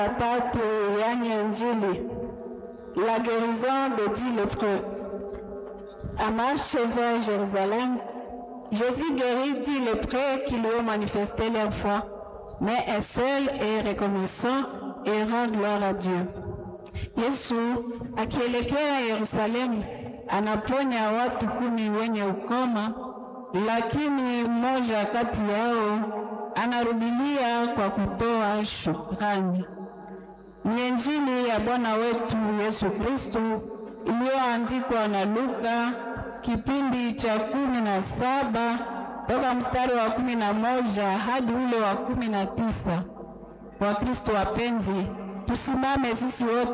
tatu, yani Injili, la guérison de 10 lépreux. À marche vers Jérusalem, Jésus guérit 10 lépreux qui lui ont manifesté leur foi, mais un seul est reconnaissant et rend gloire à Dieu. Yesu akielekea Yerusalemu anaponya watu 10 wenye ukoma, lakini mmoja kati yao anarudilia kwa kutoa shukrani. Ni Injili ya Bwana wetu Yesu Kristo iliyoandikwa na Luka kipindi cha 17 toka mstari wa 11 hadi ule wa 19. Wakristo wapenzi, tusimame sisi wote